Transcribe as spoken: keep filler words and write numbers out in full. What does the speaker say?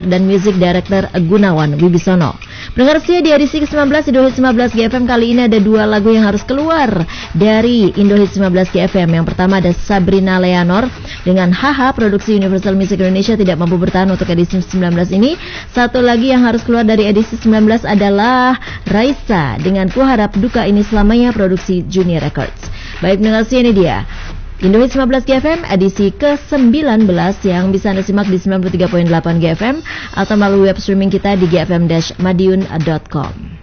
dan Music Director Gunawan Wibisono. Pendengar setia, di edisi ke sembilan belas Indo Hits lima belas G F M kali ini ada dua lagu yang harus keluar dari Indo Hits lima belas G F M. Yang pertama ada Sabrina Leonor dengan Haha, produksi Universal Music Indonesia, tidak mampu bertahan untuk edisi sembilan belas ini. Satu lagi yang harus keluar dari edisi sembilan belas adalah Raisa dengan Kuharap Duka Ini Selamanya, produksi Junior Records. Baik pendengar setia, ini dia Indo Hits lima belas G F M edisi ke sembilan belas yang bisa Anda simak di sembilan puluh tiga koma delapan G F M atau melalui web streaming kita di g f m dash madiun dot com.